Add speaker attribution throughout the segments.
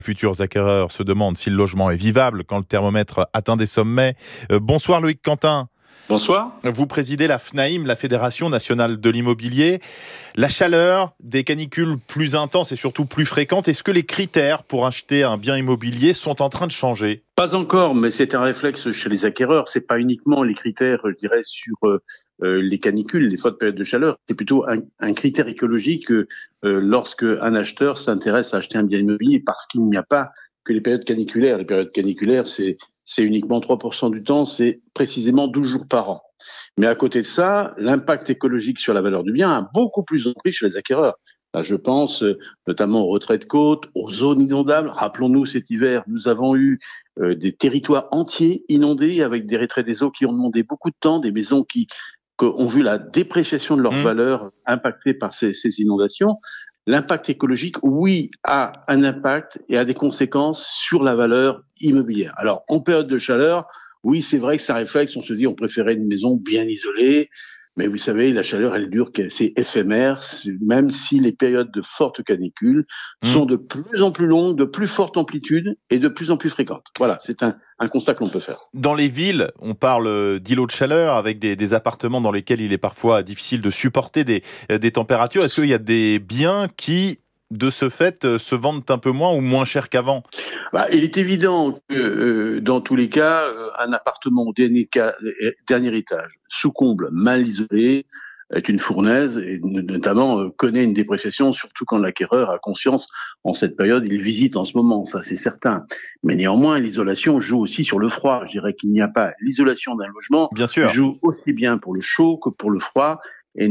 Speaker 1: Futurs acquéreurs se demandent si le logement est vivable quand le thermomètre atteint des sommets. Bonsoir Loïc Quentin.
Speaker 2: Bonsoir.
Speaker 1: Vous présidez la FNAIM, la Fédération nationale de l'immobilier. La chaleur, des canicules plus intenses et surtout plus fréquentes, est-ce que les critères pour acheter un bien immobilier sont en train de changer ?
Speaker 2: Pas encore, mais c'est un réflexe chez les acquéreurs. C'est pas uniquement les critères, je dirais, sur les canicules, les fortes périodes de chaleur. C'est plutôt un critère écologique lorsque un acheteur s'intéresse à acheter un bien immobilier, parce qu'il n'y a pas que les périodes caniculaires. Les périodes caniculaires, c'est uniquement 3% du temps, c'est précisément 12 jours par an. Mais à côté de ça, l'impact écologique sur la valeur du bien a beaucoup plus de prix chez les acquéreurs. Là, je pense notamment aux retraits de côte, aux zones inondables. Rappelons-nous, cet hiver, nous avons eu des territoires entiers inondés avec des retraits des eaux qui ont demandé beaucoup de temps, des maisons qui ont vu la dépréciation de leur valeur impactée par ces inondations. L'impact écologique, oui, a un impact et a des conséquences sur la valeur immobilière. Alors, en période de chaleur, oui, c'est vrai que ça réflexe, on se dit on préférait une maison bien isolée, mais vous savez, la chaleur, elle dure, c'est éphémère, même si les périodes de forte canicule sont de plus en plus longues, de plus forte amplitude et de plus en plus fréquentes. Voilà, c'est un constat que l'on peut faire.
Speaker 1: Dans les villes, on parle d'îlots de chaleur avec des appartements dans lesquels il est parfois difficile de supporter des températures. Est-ce qu'il y a des biens qui, de ce fait, se vendent un peu moins ou moins cher qu'avant ?
Speaker 2: Il est évident que dans tous les cas, un appartement au dernier étage, sous comble, mal isolé, est une fournaise et notamment connaît une dépréciation, surtout quand l'acquéreur a conscience en cette période, il visite en ce moment, ça c'est certain. Mais néanmoins, l'isolation joue aussi sur le froid. Je dirais qu'il n'y a pas l'isolation d'un logement,
Speaker 1: bien sûr,
Speaker 2: joue aussi bien pour le chaud que pour le froid. Et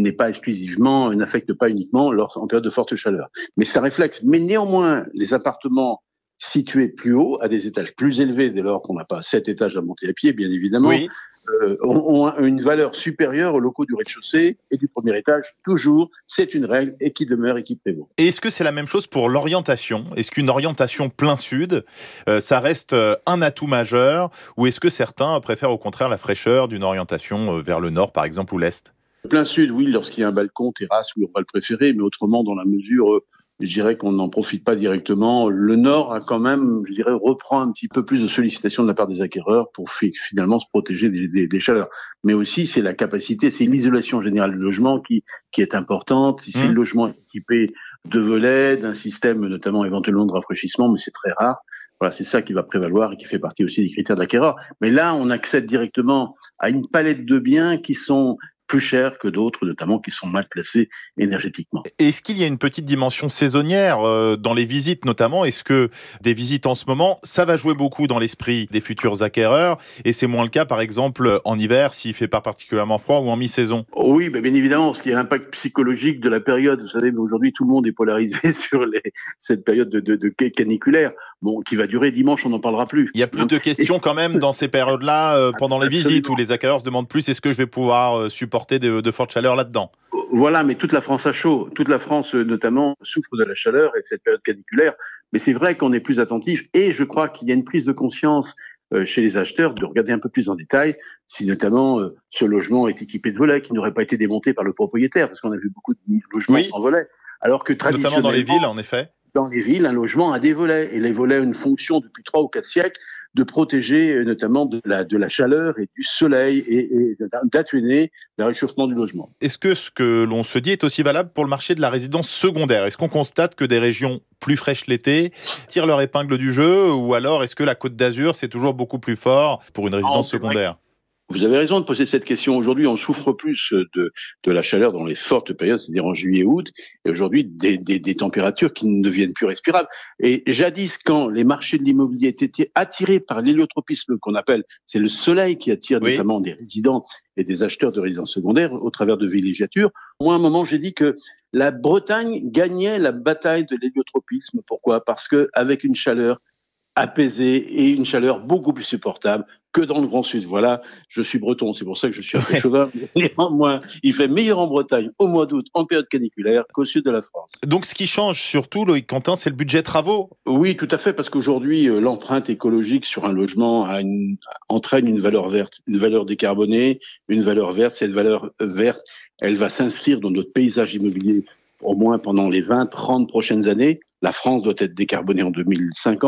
Speaker 2: n'affecte pas uniquement en période de forte chaleur. Mais ça réflexe. Mais néanmoins, les appartements situés plus haut, à des étages plus élevés, dès lors qu'on n'a pas 7 étages à monter à pied, bien évidemment,
Speaker 1: oui,
Speaker 2: ont une valeur supérieure aux locaux du rez-de-chaussée et du premier étage. Toujours, c'est une règle et qui demeure et qui prévaut.
Speaker 1: Et est-ce que c'est la même chose pour l'orientation ? Est-ce qu'une orientation plein sud, ça reste un atout majeur ? Ou est-ce que certains préfèrent au contraire la fraîcheur d'une orientation vers le nord, par exemple, ou l'est ?
Speaker 2: Plein sud, oui, lorsqu'il y a un balcon, terrasse, oui, on va le préférer, mais autrement, dans la mesure, je dirais qu'on n'en profite pas directement. Le nord a quand même, je dirais, reprend un petit peu plus de sollicitation de la part des acquéreurs pour finalement se protéger des chaleurs. Mais aussi, c'est la capacité, c'est l'isolation générale du logement qui est importante. Si le logement est équipé de volets, d'un système notamment éventuellement de rafraîchissement, mais c'est très rare. Voilà, c'est ça qui va prévaloir et qui fait partie aussi des critères de l'acquéreur. Mais là, on accède directement à une palette de biens qui sont plus chers que d'autres, notamment qui sont mal classés énergétiquement.
Speaker 1: Est-ce qu'il y a une petite dimension saisonnière dans les visites notamment ? Est-ce que des visites en ce moment, ça va jouer beaucoup dans l'esprit des futurs acquéreurs et c'est moins le cas par exemple en hiver s'il fait pas particulièrement froid ou en mi-saison ?
Speaker 2: Oui, bien évidemment, parce qu'il y a l'impact psychologique de la période. Vous savez, mais aujourd'hui tout le monde est polarisé sur cette période de caniculaire, qui va durer dimanche, on n'en parlera plus.
Speaker 1: Il y a plus de questions quand même dans ces périodes-là pendant les visites où les acquéreurs se demandent plus est-ce que je vais pouvoir supporter de fortes chaleurs là-dedans.
Speaker 2: Voilà, mais toute la France a chaud. Toute la France, notamment, souffre de la chaleur et de cette période caniculaire. Mais c'est vrai qu'on est plus attentif et je crois qu'il y a une prise de conscience chez les acheteurs de regarder un peu plus en détail si notamment ce logement est équipé de volets qui n'auraient pas été démontés par le propriétaire, parce qu'on a vu beaucoup de logements sans volets. Alors que traditionnellement,
Speaker 1: notamment dans les villes, en effet.
Speaker 2: Dans les villes, un logement a des volets et les volets ont une fonction depuis 3 ou 4 siècles de protéger notamment de la chaleur et du soleil et d'atténuer le réchauffement du logement.
Speaker 1: Est-ce que ce que l'on se dit est aussi valable pour le marché de la résidence secondaire ? Est-ce qu'on constate que des régions plus fraîches l'été tirent leur épingle du jeu ou alors est-ce que la Côte d'Azur c'est toujours beaucoup plus fort pour une résidence secondaire ?
Speaker 2: Vous avez raison de poser cette question. Aujourd'hui, on souffre plus de la chaleur dans les fortes périodes, c'est-à-dire en juillet, août, et aujourd'hui des températures qui ne deviennent plus respirables. Et jadis, quand les marchés de l'immobilier étaient attirés par l'héliotropisme qu'on appelle, c'est le soleil qui attire notamment des résidents et des acheteurs de résidences secondaires au travers de villégiatures. Moi, à un moment, j'ai dit que la Bretagne gagnait la bataille de l'héliotropisme. Pourquoi ? Parce que avec une chaleur apaisée et une chaleur beaucoup plus supportable que dans le Grand Sud. Voilà, je suis breton, c'est pour ça que je suis un peu chauvin. Néanmoins, il fait meilleur en Bretagne au mois d'août, en période caniculaire, qu'au sud de la France.
Speaker 1: Donc ce qui change surtout, Loïc Quentin, c'est le budget travaux.
Speaker 2: Oui, tout à fait, parce qu'aujourd'hui, l'empreinte écologique sur un logement entraîne une valeur verte, une valeur décarbonée, une valeur verte. Cette valeur verte, elle va s'inscrire dans notre paysage immobilier au moins pendant les 20-30 prochaines années. La France doit être décarbonée en 2050.